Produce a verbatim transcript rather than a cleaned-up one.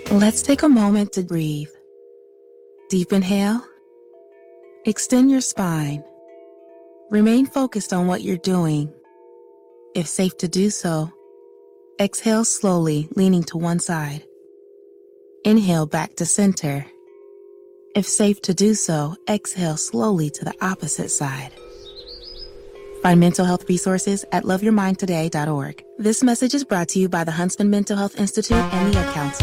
Let's take a moment to breathe. Deep inhale. Extend your spine. Remain focused on what you're doing. If safe to do so, exhale slowly, leaning to one side. Inhale back to center. If safe to do so, exhale slowly to the opposite side. Find mental health resources at love your mind today dot org. This message is brought to you by the Huntsman Mental Health Institute and the Ad Council.